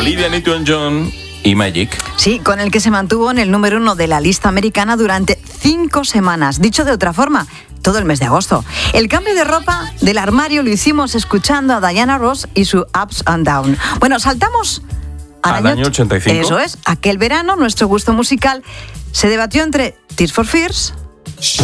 Olivia Newton-John y Magic. Sí, con el que se mantuvo en el número 1 de la lista americana durante 5 semanas. Dicho de otra forma, todo el mes de agosto. El cambio de ropa del armario lo hicimos escuchando a Diana Ross y su Ups and Down. Bueno, saltamos al año 85. Eso es, aquel verano nuestro gusto musical se debatió entre Tears for Fears